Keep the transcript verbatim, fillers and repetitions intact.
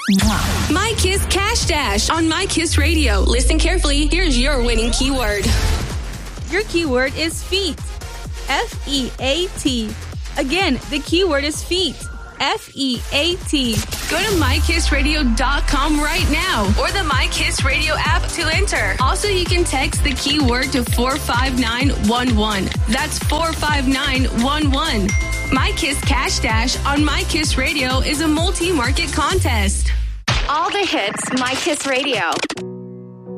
My Kiss Cash Dash on My Kiss Radio. Listen carefully. Here's your winning keyword. Your keyword is feet. F E A T. Again, the keyword is feet. F E A T. Go to my kiss radio dot com right now or the My Kiss Radio app to enter. Also, you can text the keyword to four five nine one one. That's four five nine one one. My Kiss Cash Dash on My Kiss Radio is a multi-market contest. All the hits, My Kiss Radio.